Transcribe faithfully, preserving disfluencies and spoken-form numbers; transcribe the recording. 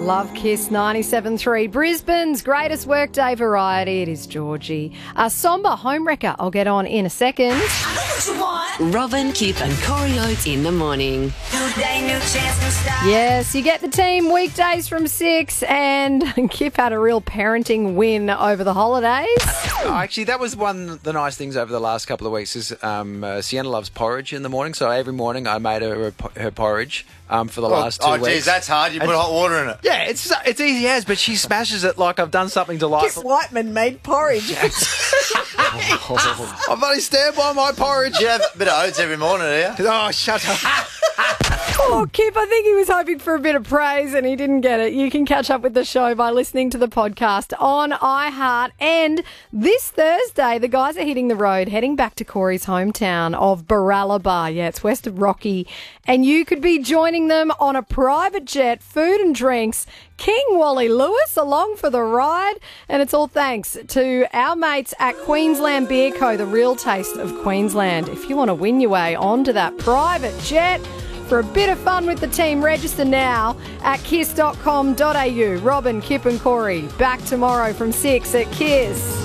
Love Kiss ninety-seven three. Brisbane's greatest workday variety. It is Georgie. A somber homewrecker I'll get on in a second. Robin, Kip and Corey Oates in the morning. Yes, you get the team weekdays from six, and Kip had a real parenting win over the holidays. Oh, actually, that was one of the nice things over the last couple of weeks is um, uh, Sienna loves porridge in the morning, so every morning I made her her porridge um, for the Oh, last two oh, weeks. geez, that's hard. You put hot water in it. Yeah, it's it's easy as, but she smashes it like I've done something Kip delightful. Whiteman made porridge. I've only stand by my porridge. You have a bit of oats every morning, do you? Oh, shut up. Oh, Kip, I think he was hoping for a bit of praise and he didn't get it. You can catch up with the show by listening to the podcast on iHeart. And this Thursday, the guys are hitting the road, heading back to Corey's hometown of Baralaba. Yeah, it's west of Rocky. And you could be joining them on a private jet, food and drinks, King Wally Lewis along for the ride. And it's all thanks to our mates at Queensland Beer Co., the real taste of Queensland. If you want to win your way onto that private jet for a bit of fun with the team, register now at kiss dot com dot a u. Robin, Kip and Corey back tomorrow from six at Kiss.